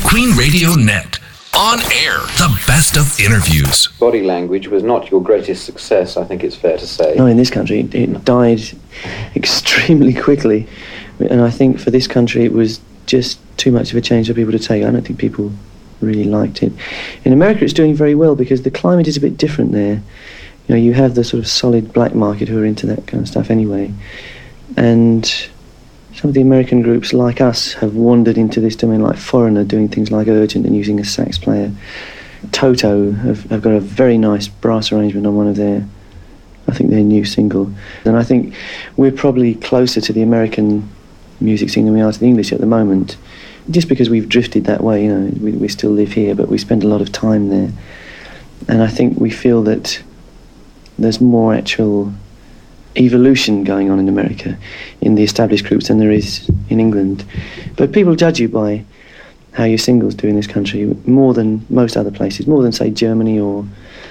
Queen Radio Net. On air, the best of interviews. Body Language was not your greatest success, I think it's fair to say. No, in this country, it died extremely quickly. And I think for this country, it was just too much of a change for people to take. I don't think people really liked it. In America, it's doing very well because the climate is a bit different there. You know, you have the sort of solid black market who are into that kind of stuff anyway. And some of the American groups like us have wandered into this domain, like Foreigner doing things like Urgent and using a sax player. Toto have got a very nice brass arrangement on one of their new single. And I think we're probably closer to the American music scene than we are to the English at the moment, just because we've drifted that way. You know, we still live here, but we spend a lot of time there. And I think we feel that there's more actual evolution going on in America in the established groups than there is in England. But people judge you by how your singles do in this country more than most other places, more than, say, Germany or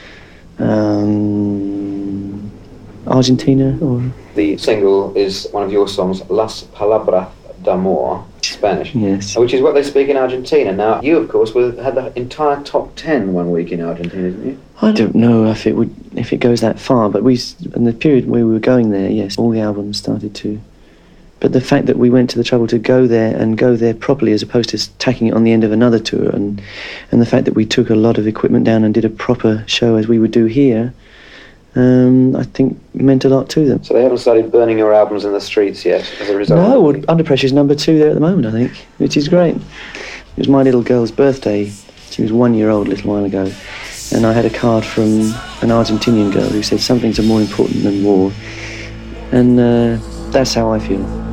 Argentina. Or the single is one of your songs, Las Palabras d'Amor, Spanish, yes, which is what they speak in Argentina. Now, you, of course, had the entire top 10 one week in Argentina, didn't you? I don't know if it goes that far, but in the period where we were going there, yes, all the albums started to. But the fact that we went to the trouble to go there properly, as opposed to tacking it on the end of another tour, and the fact that we took a lot of equipment down and did a proper show as we would do here, I think meant a lot to them. So they haven't started burning your albums in the streets yet as a result? No, well, Under Pressure's number 2 there at the moment, I think, which is great. It was my little girl's birthday. She was 1 year old a little while ago. And I had a card from an Argentinian girl who said some things are more important than war. And that's how I feel.